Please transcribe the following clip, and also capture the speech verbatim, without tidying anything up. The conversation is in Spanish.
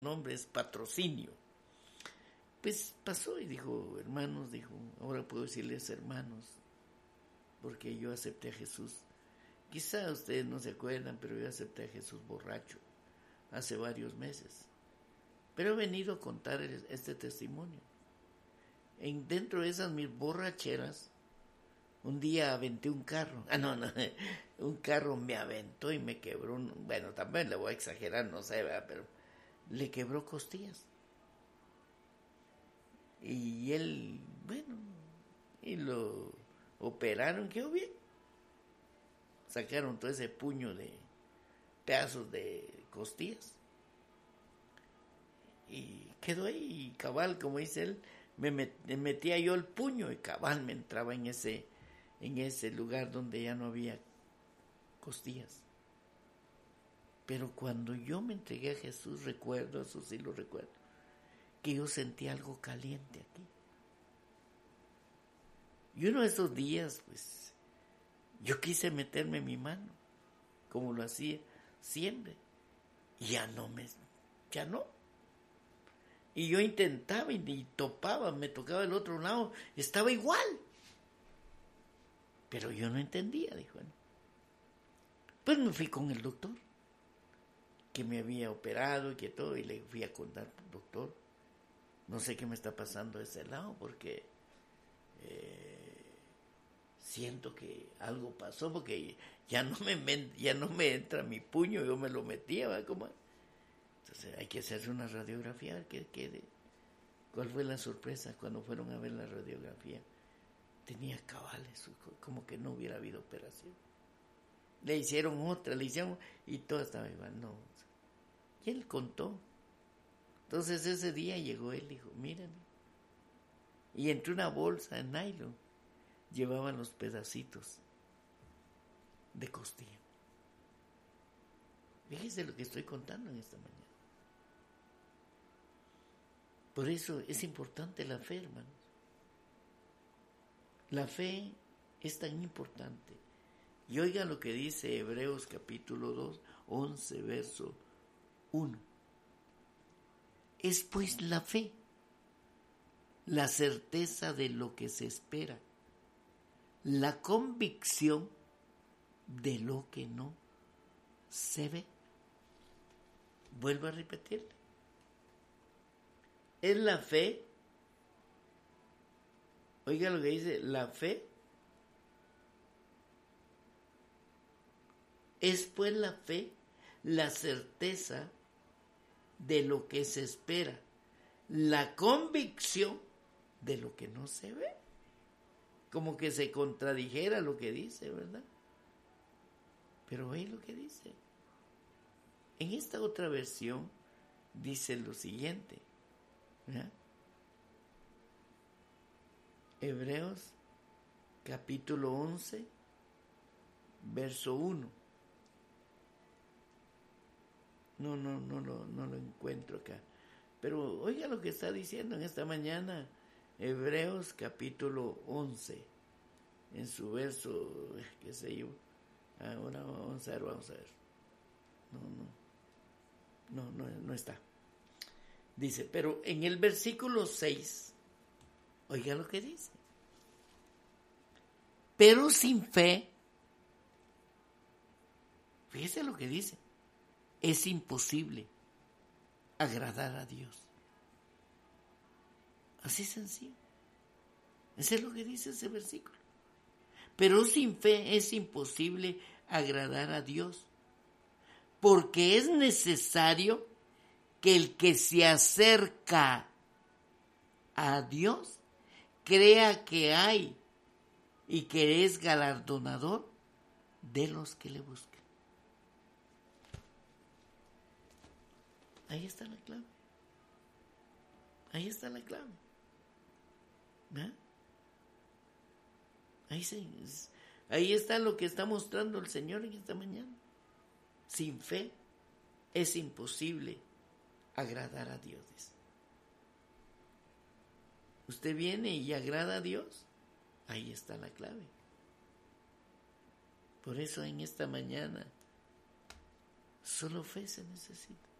nombre es patrocinio. Pues pasó y dijo, hermanos, dijo, ahora puedo decirles hermanos, porque yo acepté a Jesús. Quizá ustedes no se acuerdan, pero yo acepté a Jesús borracho hace varios meses. Pero he venido a contar este testimonio. En, dentro de esas mis borracheras, un día aventé un carro. Ah, no, no, un carro me aventó y me quebró. Un, bueno, también le voy a exagerar, no sé, ¿verdad? Pero le quebró costillas. Y él, bueno, y lo operaron, quedó bien. Sacaron todo ese puño de pedazos de costillas. Y quedó ahí, y cabal, como dice él, me, met, me metía yo el puño y cabal me entraba en ese, en ese lugar donde ya no había costillas. Pero cuando yo me entregué a Jesús, recuerdo, eso sí lo recuerdo, que yo sentí algo caliente aquí. Y uno de esos días, pues, yo quise meterme mi mano, como lo hacía siempre, y ya no me, ya no. Y yo intentaba y, y topaba, me tocaba el otro lado, estaba igual. Pero yo no entendía, dijo él. Pues me fui con el doctor, que me había operado y que todo, y le fui a contar, doctor, no sé qué me está pasando de ese lado, porque eh, siento que algo pasó, porque ya no me ya no me entra mi puño, yo me lo metía, ¿verdad? Como, entonces hay que hacerse una radiografía, a ver qué quede. ¿Cuál fue la sorpresa cuando fueron a ver la radiografía? Tenía cabales, como que no hubiera habido operación. Le hicieron otra, le hicieron, y todo estaba igual, no. Y él contó. Entonces ese día llegó él y dijo, miren. Y entre una bolsa de nylon llevaban los pedacitos de costilla. Fíjese lo que estoy contando en esta mañana. Por eso es importante la fe, hermanos. La fe es tan importante. Y oigan lo que dice Hebreos capítulo dos, once, verso uno. Es pues la fe, la certeza de lo que se espera, la convicción de lo que no se ve. Vuelvo a repetirle. Es la fe, oiga lo que dice, la fe es pues la fe, la certeza de lo que se espera, la convicción de lo que no se ve. Como que se contradijera lo que dice, ¿verdad? Pero ve lo que dice. En esta otra versión dice lo siguiente, ¿verdad? Hebreos capítulo once, verso uno. No, no, no, no, no lo encuentro acá. Pero oiga lo que está diciendo en esta mañana, Hebreos capítulo once, en su verso, qué sé yo, ahora vamos a ver, vamos a ver. No, no, no, no, no está. Dice, pero en el versículo seis, oiga lo que dice. Pero sin fe, fíjese lo que dice, es imposible agradar a Dios. Así sencillo. Eso es lo que dice ese versículo. Pero sin fe es imposible agradar a Dios, porque es necesario que el que se acerca a Dios crea que hay y que es galardonador de los que le buscan. Ahí está la clave. Ahí está la clave. ¿Eh? Ahí, se, ahí está lo que está mostrando el Señor en esta mañana. Sin fe es imposible agradar a Dios. Usted viene y agrada a Dios. Ahí está la clave. Por eso en esta mañana solo fe se necesita.